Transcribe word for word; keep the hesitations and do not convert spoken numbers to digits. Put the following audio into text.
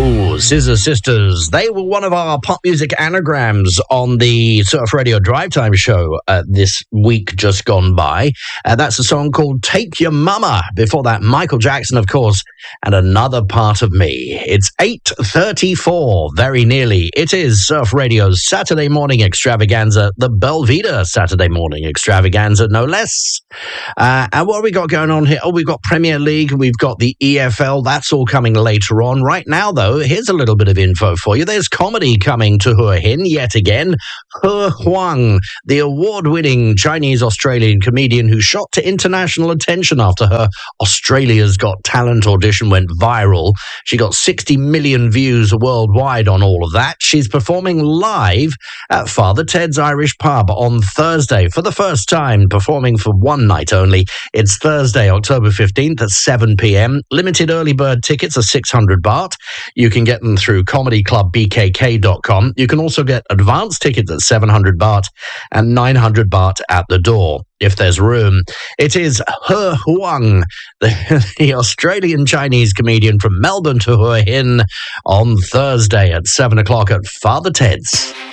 Oh, Scissor Sisters. They were one of our pop music anagrams on the Surf Radio Drive Time show uh, this week just gone by. Uh, that's a song called Take Your Mama. Before that, Michael Jackson, of course, and Another Part of Me. It's eight thirty-four, very nearly. It is Surf Radio's Saturday morning extravaganza, the Belvedere Saturday morning extravaganza, no less. Uh, and what have we got going on here? Oh, we've got Premier League, we've got the E F L. That's all coming later on. Right now, though, here's a little bit of info for you. There's comedy coming to Hua Hin yet again. He Huang, the award-winning Chinese-Australian comedian who shot to international attention after her Australia's Got Talent audition went viral. She got sixty million views worldwide on all of that. She's performing live at Father Ted's Irish Pub on Thursday for the first time, performing for one night only. It's Thursday, October fifteenth at seven p.m. Limited early bird tickets are six hundred baht. You can get them through comedy club b k k dot com. You can also get advance tickets at seven hundred baht and nine hundred baht at the door, if there's room. It is He Huang, the, the Australian-Chinese comedian from Melbourne to Hua Hin on Thursday at seven o'clock at Father Ted's.